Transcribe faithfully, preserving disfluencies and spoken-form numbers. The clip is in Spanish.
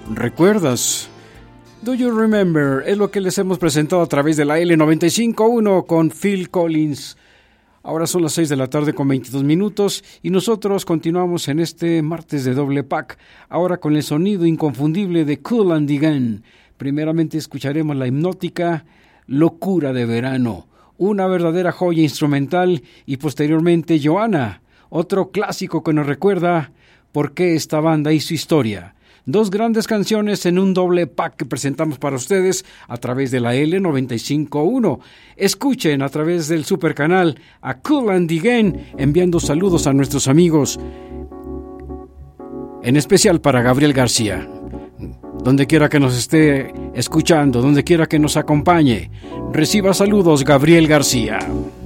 ¿Recuerdas? Do You Remember? Es lo que les hemos presentado a través de la L noventa y cinco punto uno con Phil Collins. Ahora son las seis de la tarde con veintidós minutos y nosotros continuamos en este martes de doble pack, ahora con el sonido inconfundible de Kool and the Gang. Primeramente escucharemos la hipnótica Locura de Verano, una verdadera joya instrumental, y posteriormente Joanna, otro clásico que nos recuerda por qué esta banda hizo historia. Dos grandes canciones en un doble pack que presentamos para ustedes a través de la L noventa y cinco punto uno. Escuchen a través del supercanal a Kool and the Gang, enviando saludos a nuestros amigos, en especial para Gabriel García. Donde quiera que nos esté escuchando, donde quiera que nos acompañe, reciba saludos Gabriel García.